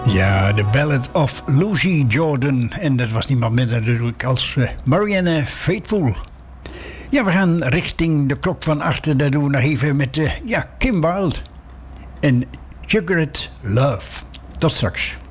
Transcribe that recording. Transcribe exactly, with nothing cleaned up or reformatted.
Ja, The Ballad of Lucy Jordan. En dat was niemand minder natuurlijk als uh, Marianne Faithfull. Ja, we gaan richting de klok van achter. Dat doen we nog even met uh, ja, Kim Wilde. En Sugared Love. Tot straks.